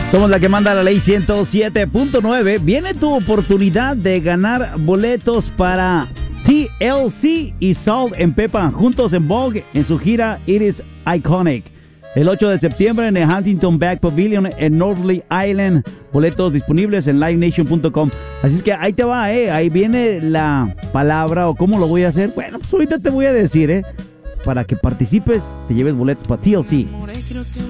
Somos la que manda la ley 107.9. Viene tu oportunidad de ganar boletos para TLC y Salt and Pepper juntos en Vogue en su gira It Is Iconic. El 8 de septiembre en el Huntington Back Pavilion en Northley Island. Boletos disponibles en livenation.com. Así es que ahí te va, ahí viene la palabra o cómo lo voy a hacer. Bueno, pues ahorita te voy a decir, para que participes, te lleves boletos para TLC.